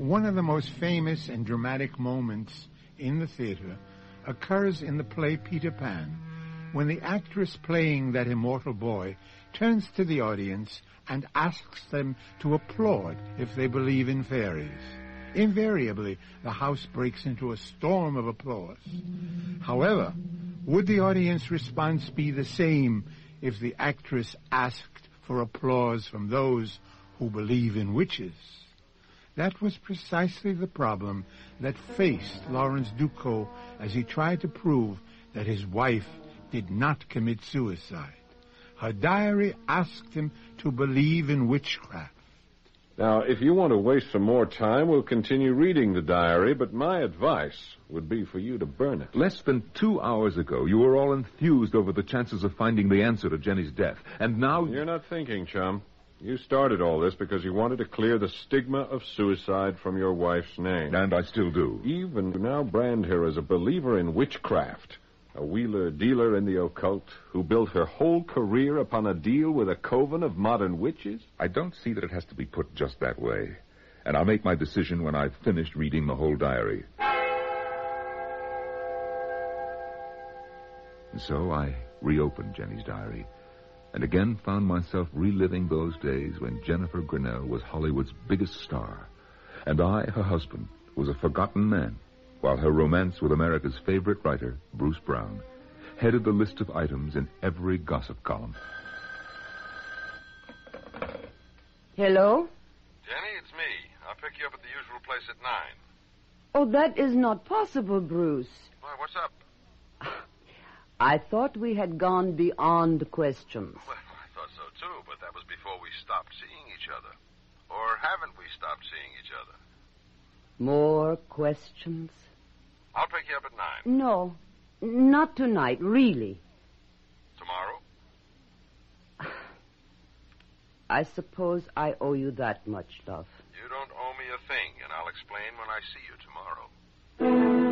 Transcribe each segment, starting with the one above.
One of the most famous and dramatic moments in the theater occurs in the play Peter Pan, when the actress playing that immortal boy turns to the audience and asks them to applaud if they believe in fairies. Invariably, the house breaks into a storm of applause. However, would the audience response be the same if the actress asked for applause from those who believe in witches? That was precisely the problem that faced Lawrence Ducot as he tried to prove that his wife did not commit suicide. Her diary asked him to believe in witchcraft. Now, if you want to waste some more time, we'll continue reading the diary, but my advice would be for you to burn it. Less than 2 hours ago, you were all enthused over the chances of finding the answer to Jenny's death. And now... You're not thinking, chum. You started all this because you wanted to clear the stigma of suicide from your wife's name. And I still do. Even now brand her as a believer in witchcraft. A wheeler-dealer in the occult who built her whole career upon a deal with a coven of modern witches? I don't see that it has to be put just that way. And I'll make my decision when I've finished reading the whole diary. And so I reopened Jenny's diary, and again found myself reliving those days when Jennifer Grinnell was Hollywood's biggest star, and I, her husband, was a forgotten man, while her romance with America's favorite writer, Bruce Brown, headed the list of items in every gossip column. Hello? Jenny, it's me. I'll pick you up at the usual place at 9. Oh, that is not possible, Bruce. Why, what's up? I thought we had gone beyond questions. Well, I thought so, too, but that was before we stopped seeing each other. Or haven't we stopped seeing each other? More questions? I'll pick you up at 9. No, not tonight, really. Tomorrow? I suppose I owe you that much, love. You don't owe me a thing, and I'll explain when I see you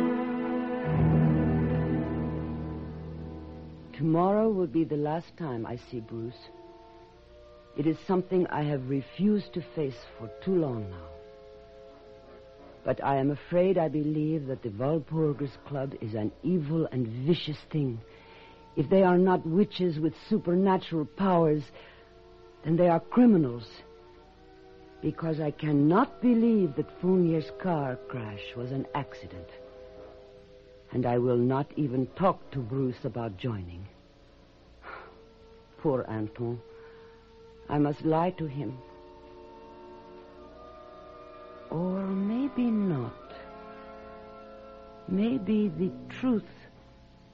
tomorrow. Tomorrow will be the last time I see Bruce. It is something I have refused to face for too long now. But I am afraid I believe that the Walpurgis Club is an evil and vicious thing. If they are not witches with supernatural powers, then they are criminals. Because I cannot believe that Fournier's car crash was an accident. And I will not even talk to Bruce about joining. Poor Anton. I must lie to him. Or maybe not. Maybe the truth